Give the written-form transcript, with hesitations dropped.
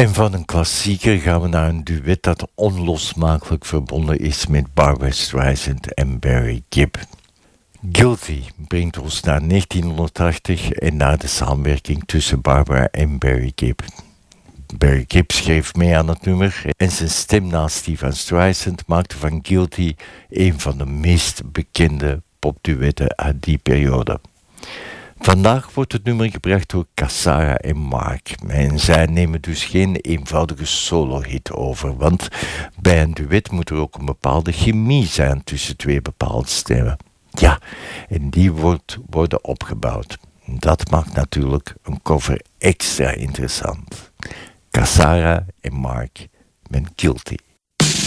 En van een klassieker gaan we naar een duet dat onlosmakelijk verbonden is met Barbra Streisand en Barry Gibb. Guilty brengt ons naar 1980 en naar de samenwerking tussen Barbra en Barry Gibb. Barry Gibb schreef mee aan het nummer en zijn stem naast die van Streisand maakte van Guilty een van de meest bekende popduetten uit die periode. Vandaag wordt het nummer gebracht door Cassara en Mark. En zij nemen dus geen eenvoudige solo-hit over, want bij een duet moet er ook een bepaalde chemie zijn tussen twee bepaalde stemmen. Ja, en die worden opgebouwd. Dat maakt natuurlijk een cover extra interessant. Cassara en Mark met Guilty.